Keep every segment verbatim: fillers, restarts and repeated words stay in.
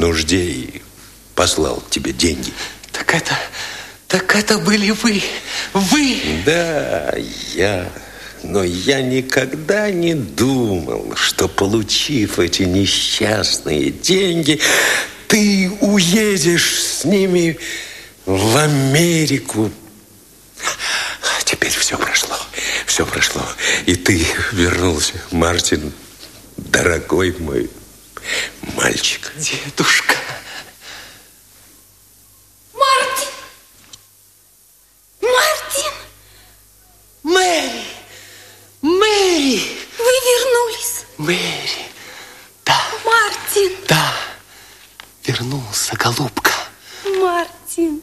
нужде и послал тебе деньги. Так это... Так это были вы. Вы. Да, я... Но я никогда не думал, что, получив эти несчастные деньги, ты уедешь с ними в Америку. Теперь все прошло, все прошло. И ты вернулся, Мартин, дорогой мой мальчик. Дедушка. Мартин! Мартин! Мэри! Мэри! Вы вернулись? Мэри, да. Мартин! Да, вернулся, голубка. Мартин!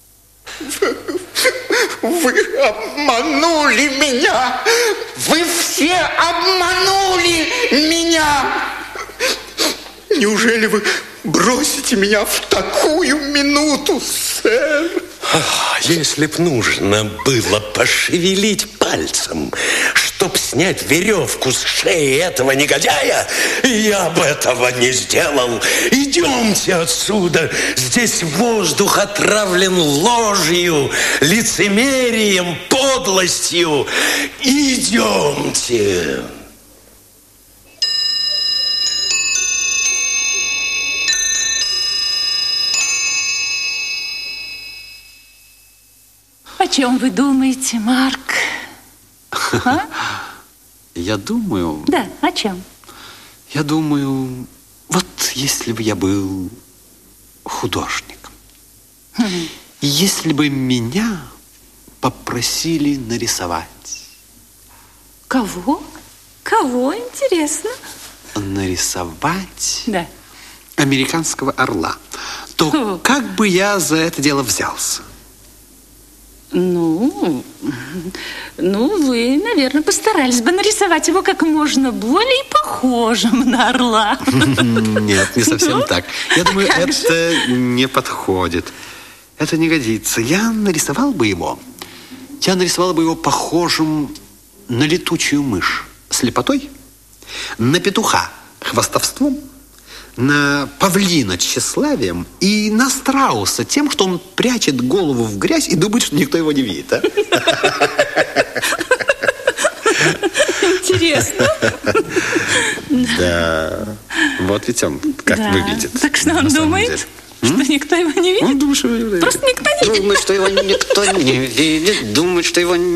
Вы обманули меня! Вы все обманули меня! Неужели вы бросите меня в такую минуту, сэр? Если б нужно было пошевелить пальцем, чтоб снять веревку с шеи этого негодяя, я бы этого не сделал. Идемте отсюда. Здесь воздух отравлен ложью, лицемерием, подлостью. Идемте. О чем вы думаете, Марк? А? Я думаю... Да, о чем? Я думаю, вот если бы я был художником, Хм. и если бы меня попросили нарисовать. Кого? Кого, интересно? Нарисовать Да. американского орла, то Хм. как бы я за это дело взялся? Ну, ну, вы, наверное, постарались бы нарисовать его как можно более похожим на орла. Нет, не совсем Ну, так. Я думаю, как это не подходит. Это не годится. Я нарисовал бы его. Я нарисовал бы его похожим на летучую мышь слепотой, на петуха хвастовством, на павлина тщеславием и на страуса тем, что он прячет голову в грязь и думает, что никто его не видит. А? Интересно. Да. Вот ведь он как Да. выглядит. Так что он на самом думает, деле. что никто его не видит? Он думает, что его не видит. Просто никто не видит. Думает, что его никто не видит. Думает, что его